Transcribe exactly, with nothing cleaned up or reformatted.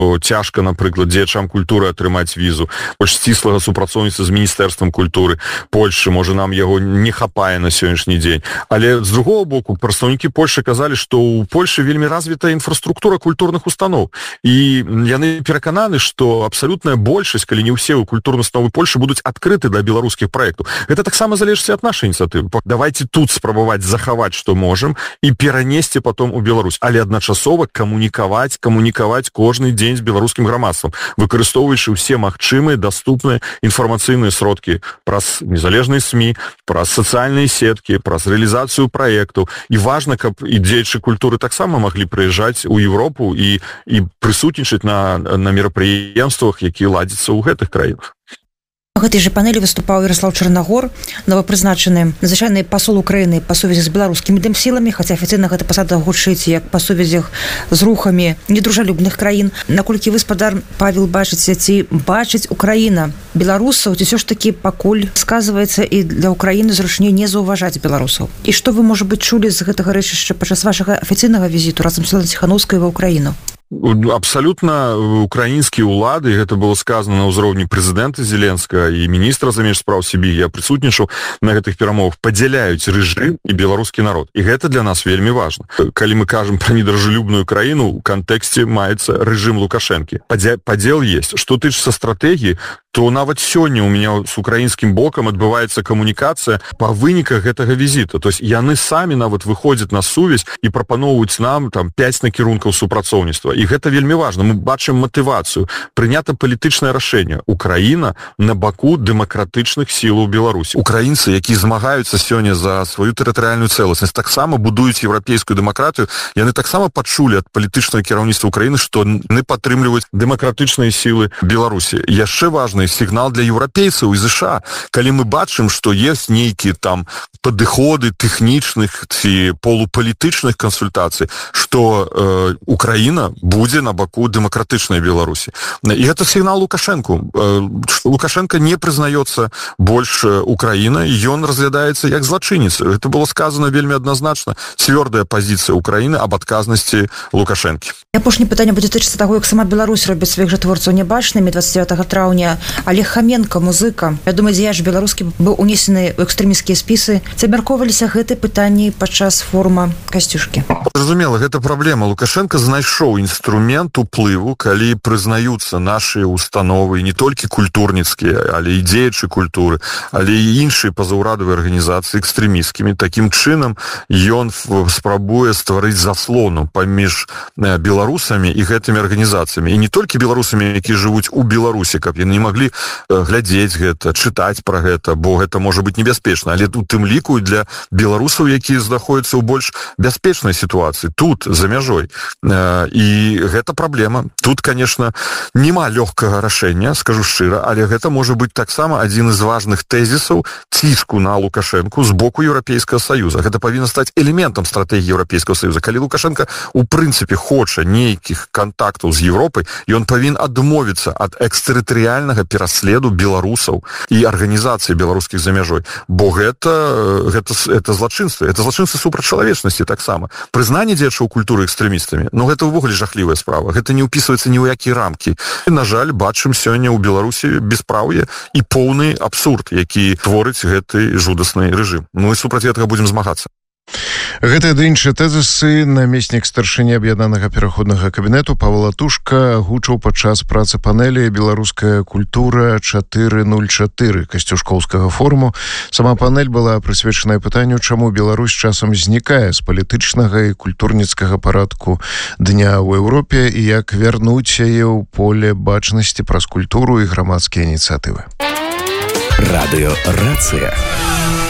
цяжка, напрыклад, дзеячам культуры атрымаць візу, больш сціслага супрацоўніцтва з міністэрствам культуры Польшы, можа, нам яго не хапае на сённяшні дзень. Але з другого боку, прадстаўнікі Польшы казалі, што ў Польшы вельмі развітая інфраструктура культурных устаноў. І яны перакананы, што абсалютная большасць, калі не ўсе ў культурнай установы Польшы будуць адкрыты для беларускіх праектаў. Гэта таксама залежыць ад нашай ініцыятывы. Давайте тут спрабаваць захаваць, што можам, і перанесці потом у Беларусь. Але адначасова камунікаваць, камунікаваць кожны дзень з беларускім грамадствам, выкарыстоўваючы ўсе магчымыя даступныя інфармацыйныя сродкі праз незалежныя СМІ, праз сацыяльныя сеткі, праз рэалізацыю праектаў. І важна, каб і дзеячы культуры таксама маглі прыязджаць у Европу і, і прысутнічаць на, на мерапрыемствах, якія ладзяцца ў гэтых краінах. У гэтай жа панелі выступаў Ярослаў Чарнагор, новапрызначаны надзвычайны пасол Украіны па сувязі з беларускімі дэмсіламі, хаця афіцыйна гэта пасада гучыць як па сувязях з рухамі недружалюбных краін. Наколькі вы, спадар Павел, бачыце, ці бачыць Украіна беларусаў, ці ўсё ж такі пакуль сказваецца і для Украіны зручней не заўважаць беларусаў? І што вы, можа быць, чулі з гэтага рэчышча падчас вашага афіцыйнага візіту разам з Ціханаўскай ва Украіну? Абсолютно украінскія ўлады, гэта было сказано на ўзроўні прэзідэнта Зеленскага і міністра замежных спраў Сібі, я прысутнічаў на гэтых перамовах, падзяляюць рэжым і беларускі народ. І гэта для нас вельмі важна. Калі мы кажам пра недружалюбную краіну, у кантэксце маецца рэжым Лукашэнкі. Падзел есть. Што тычыцца стратэгіі, то нават сёння у меня с украінскім бокам адбываецца камунікацыя па выніках гэтага візіта. То есть яны самі нават выходзяць на сувязь і прапаноўваюць нам там пяць накірункаў супрацоўніцтва. І гэта вельмі важна. Мы бачым матывацыю. Прынята палітычнае рашэнне. Украіна на баку дэмакратычных сілаў Беларусі. Украінцы, якія змагаюцца сёння за сваю тэрытарыяльную цэласнасць, таксама будуюць еўрапейскую дэмакратыю. Яны таксама пачулі ад палітычнага кіраўніцтва Украіны, што яны падтрымліваюць дэмакратычныя сілы Беларусі. Яшчэ важна сігнал для еўрапейцаў і ЗША, калі мы бачым, што ёсць нейкія там падыходы тэхнічных ці полупалітычных кансультацый, што э, Украіна будзе на баку дэмакратычнай Беларусі. І гэта сігнал Лукашэнку. Э, Лукашенко не прызнаецца больш Украіна, і ён разглядаецца як злачынец. Гэта было сказано вельмі адназначна. Цвёрдая пазіцыя Украіны аб адказнасці Лукашэнкі. Апошняе пытанне будзе тычыцца таго, як сама Беларусь робіць сваіх жа творцаў нябачнымі. дваццаць дзевятага траўня Олег Хаменко, музыка, вядомы дзеяч беларускі, быў унесены ў экстрэмісцкія спісы. Ці абмяркоўваліся гэтыя пытанні падчас форума Касцюшкі? Зразумела, гэта праблема. Лукашенко знайшоў інструмент уплыву, калі прызнаюцца нашыя установы, не толькі культурніцкія, але і дзеячы культуры, але і іншыя пазаўрадавыя арганізацыі экстрэмісцкімі. Такім чынам ён спрабуе стварыць заслону паміж беларусамі і гэтымі арганізацыямі. І не толькі беларусамі, якія жывуць у Беларусі, каб яны не маглі глядзець гэта, чытаць пра гэта, бо гэта можа быць небяспечна. Але у тым ліку для беларусаў, якія знаходзяцца ў больш бяспечнай сітуацыі, тут, за мяжой. І гэта праблема. Тут, конечно, нема лёгкага рашэння, скажу шчыра, але гэта можа быць таксама адзін з важных тэзісаў ціску на Лукашэнку з боку Еўрапейскага Саюза. Гэта павінна стаць элементам стратэгіі Еўрапейскага Саюза. Калі Лукашенко, у прынцыпе, хоча нейкіх контактаў з Еўропай, ён павінен адмовіцца ад экстэрытарыяльнага пераследу беларусаў і арганізацыі беларускіх за мяжой. Бо гэта, гэта, гэта злачынства. Это злачынства супраць чалавечнасці таксама. Прызнанне дзеячаў культуры экстрэмістамі, ну гэта ўвогуле жахлівая справа. Гэта не ўпісваецца ні ў якія рамкі. І, на жаль, бачым сёння ў Беларусі беспраўе і поўны абсурд, які творыць гэты жудасны рэжым. Ну і супраць гэтага будзем змагацца. Гэта ды іншыя тэзісы намеснік старшыні аб'яднанага пераходнага кабінету Павел Латушка гучаў падчас працы панелі «Беларуская культура чатыры нуль чатыры» Касцюшкоўскага форуму. Сама панель была прысвечаная пытанню, чаму Беларусь часам знікае з палітычнага і культурніцкага парадку дня ў Еўропе і як вярнуць яе ў поле бачнасці праз культуру і грамадскія ініцыятывы. Радыё Рацыя.